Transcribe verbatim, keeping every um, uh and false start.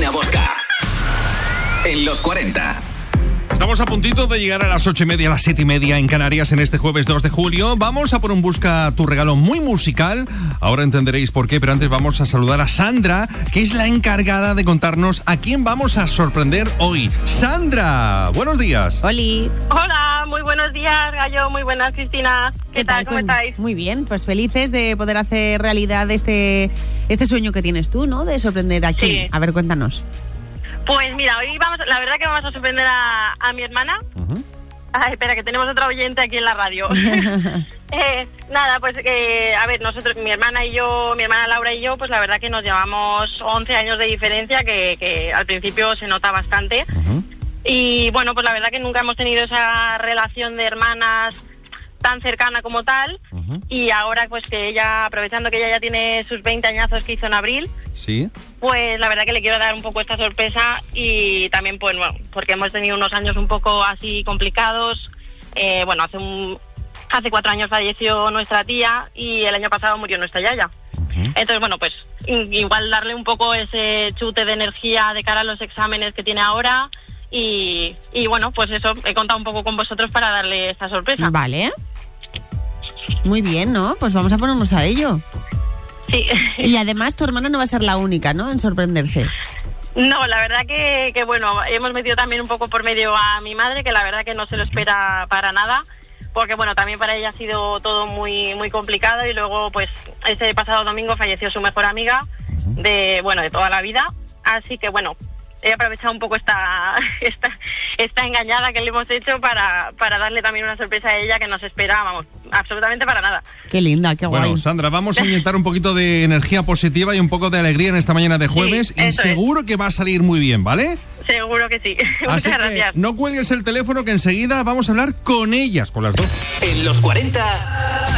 Cristina Bosca. En los cuarenta. Estamos a puntito de llegar a las ocho y media, a las siete y media en Canarias en este jueves dos de julio. Vamos a por un Busca tu regalo muy musical. Ahora entenderéis por qué, pero antes vamos a saludar a Sandra, que es la encargada de contarnos a quién vamos a sorprender hoy. Sandra, buenos días. Oli. Hola, muy buenos días, Gallo, muy buenas, Cristina. ¿Qué, ¿Qué tal? ¿Cómo estáis? Muy bien, pues felices de poder hacer realidad este, este sueño que tienes tú, ¿no? De sorprender a quién. Sí. A ver, cuéntanos. Pues mira, hoy vamos, la verdad que vamos a sorprender a, a mi hermana. Uh-huh. Ay, espera, que tenemos otra oyente aquí en la radio. eh, nada, pues, eh, a ver, nosotros, mi hermana y yo, mi hermana Laura y yo, pues la verdad que nos llevamos once años de diferencia, que, que al principio se nota bastante. Uh-huh. Y bueno, pues la verdad que nunca hemos tenido esa relación de hermanas tan cercana como tal. Uh-huh. Y ahora, pues que ella, aprovechando que ella ya tiene sus veinte añazos que hizo en abril, sí, pues la verdad que le quiero dar un poco esta sorpresa. Y también, pues bueno, porque hemos tenido unos años un poco así complicados. Eh, bueno, hace un hace cuatro años falleció nuestra tía y el año pasado murió nuestra yaya. Uh-huh. Entonces, bueno, pues igual darle un poco ese chute de energía de cara a los exámenes que tiene ahora. Y, y bueno, pues eso, he contado un poco con vosotros para darle esta sorpresa. Vale. Muy bien, ¿no? Pues vamos a ponernos a ello. Sí. Y además tu hermana no va a ser la única, ¿no?, en sorprenderse. No, la verdad que, que bueno, hemos metido también un poco por medio a mi madre, que la verdad que no se lo espera para nada, porque bueno, también para ella ha sido todo muy muy complicado y luego pues este pasado domingo falleció su mejor amiga de, bueno, de toda la vida, así que bueno, he aprovechado un poco esta esta esta engañada que le hemos hecho para, para darle también una sorpresa a ella que no se espera, vamos, absolutamente para nada. Qué linda, qué guay. Bueno, Sandra, vamos a inyectar un poquito de energía positiva y un poco de alegría en esta mañana de jueves, sí, y seguro es. que va a salir muy bien, ¿vale? Seguro que sí. Así Muchas gracias. No cuelgues el teléfono, que enseguida vamos a hablar con ellas, con las dos. En los cuarenta...